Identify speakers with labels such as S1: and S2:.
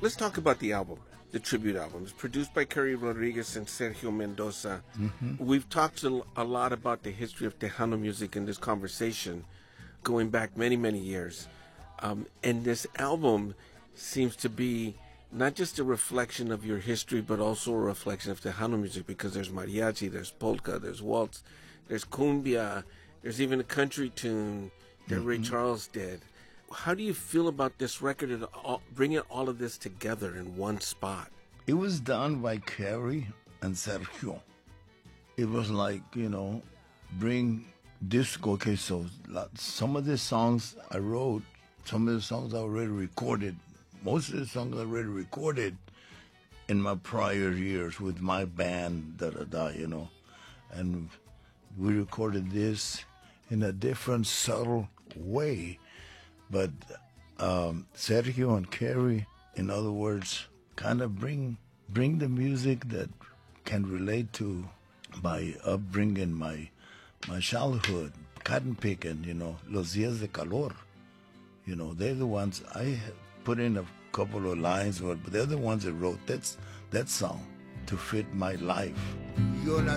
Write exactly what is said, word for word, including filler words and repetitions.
S1: Let's talk about the album, the tribute album. It's produced by Kerry Rodriguez and Sergio Mendoza. Mm-hmm. We've talked a, a lot about the history of Tejano music in this conversation, going back many, many years. Um, and this album seems to be not just a reflection of your history, but also a reflection of Tejano music, because there's mariachi, there's polka, there's waltz, there's cumbia, there's even a country tune that mm-hmm. Ray Charles did. How do you feel about this record and all, bringing all of this together in one spot?
S2: It was done by Kerry and Sergio. It was like, you know, bring disco. Okay, so some of the songs I wrote, some of the songs I already recorded, most of the songs I already recorded in my prior years with my band, da da da, you know. And we recorded this in a different, subtle way. But um, Sergio and Kerry, in other words, kind of bring bring the music that can relate to my upbringing, my my childhood, cotton picking, you know, Los Días de Calor. You know, they're the ones, I put in a couple of lines, but they're the ones that wrote that, that song to fit my life.